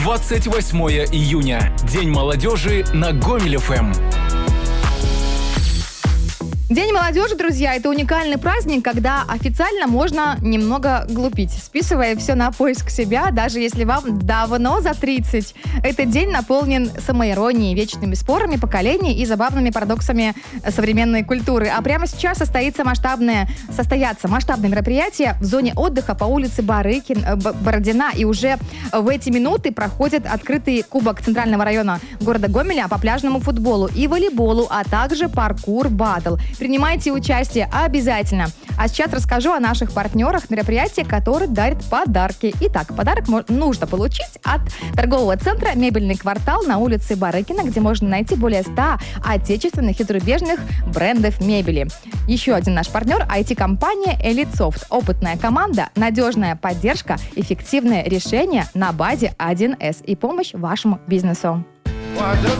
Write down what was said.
28 июня. День молодежи на Гомель ФМ. День молодежи, друзья, это уникальный праздник, когда официально можно немного глупить, списывая все на поиск себя, даже если вам давно за 30. Этот день наполнен самоиронией, вечными спорами поколений и забавными парадоксами современной культуры. А прямо сейчас состоятся масштабные мероприятия в зоне отдыха по улице Бородина. И уже в эти минуты проходит открытый кубок Центрального района города Гомеля по пляжному футболу и волейболу, а также паркур-баттл. Принимайте участие обязательно. А сейчас расскажу о наших партнерах мероприятия, которые дарят подарки. Итак, подарок нужно получить от торгового центра «Мебельный квартал» на улице Барыкина, где можно найти более 100 отечественных и зарубежных брендов мебели. Еще один наш партнер – IT-компания «Элитсофт». Опытная команда, надежная поддержка, эффективное решение на базе 1С и помощь вашему бизнесу.